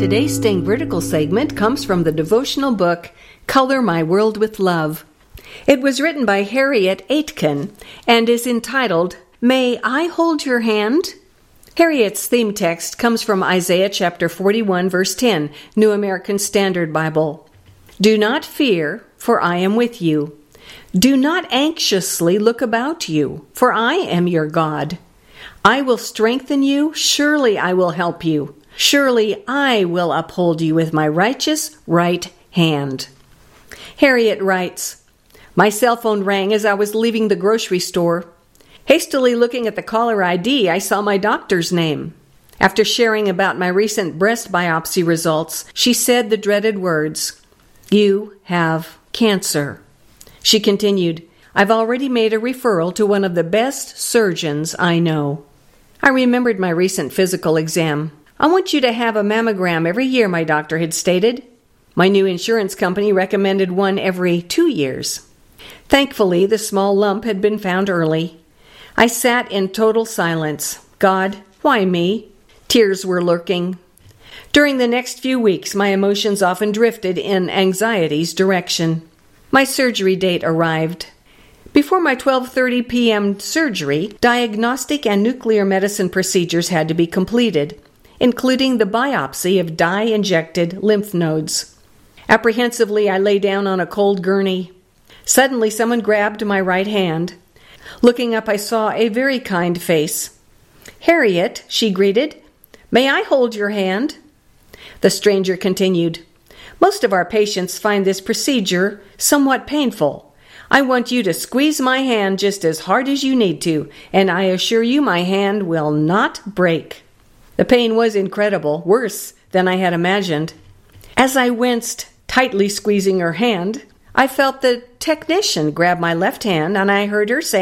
Today's Staying Vertical segment comes from the devotional book, Color My World with Love. It was written by Harriet Aitken and is entitled, May I Hold Your Hand? Harriet's theme text comes from Isaiah chapter 41, verse 10, New American Standard Bible. Do not fear, for I am with you. Do not anxiously look about you, for I am your God. I will strengthen you, surely I will help you. Surely I will uphold you with my righteous right hand. Harriet writes, My cell phone rang as I was leaving the grocery store. Hastily looking at the caller ID, I saw my doctor's name. After sharing about my recent breast biopsy results, she said the dreaded words, You have cancer. She continued, I've already made a referral to one of the best surgeons I know. I remembered my recent physical exam. I want you to have a mammogram every year, my doctor had stated. My new insurance company recommended one every 2 years. Thankfully, the small lump had been found early. I sat in total silence. God, why me? Tears were lurking. During the next few weeks, my emotions often drifted in anxiety's direction. My surgery date arrived. Before my 12:30 p.m. surgery, diagnostic and nuclear medicine procedures had to be completed, including the biopsy of dye-injected lymph nodes. Apprehensively, I lay down on a cold gurney. Suddenly, someone grabbed my right hand. Looking up, I saw a very kind face. Harriet, she greeted, may I hold your hand? The stranger continued, Most of our patients find this procedure somewhat painful. I want you to squeeze my hand just as hard as you need to, and I assure you my hand will not break. The pain was incredible, worse than I had imagined. As I winced, tightly squeezing her hand, I felt the technician grab my left hand, and I heard her say,